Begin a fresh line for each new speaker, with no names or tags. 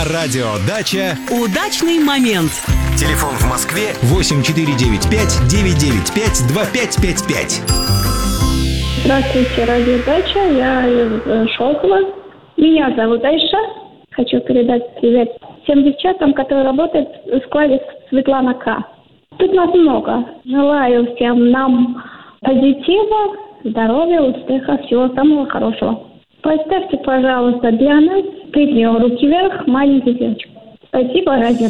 Радио Дача.
Удачный момент.
Телефон в Москве 8495-995-2555.
Здравствуйте, Радио Дача. Я из Шелково. Меня зовут Айша. Хочу передать привет всем девчатам, которые работают в складе Светлана К. Тут нас много. Желаю всем нам позитива, здоровья, успеха, всего самого хорошего. Поставьте, пожалуйста, для нас песню «Руки вверх» маленьких девочек. Спасибо, Радио